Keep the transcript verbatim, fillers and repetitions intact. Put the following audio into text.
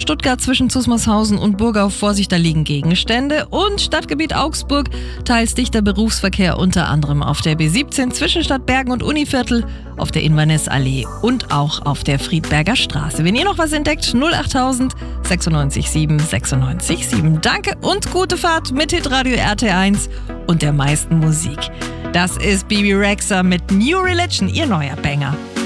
Stuttgart zwischen Zusmarshausen und Burgau Vorsicht, da liegen Gegenstände. Und Stadtgebiet Augsburg, teils dichter Berufsverkehr, unter anderem auf der B siebzehn zwischen Stadtbergen und Univiertel, auf der Inverness-Allee und auch auf der Friedberger Straße. Wenn ihr noch was entdeckt, null achttausend sechsundneunzig sieben sechsundneunzig sieben. Danke und gute Fahrt mit Hitradio R T eins und der meisten Musik. Das ist Bebe Rexha mit New Religion, ihr neuer Banger.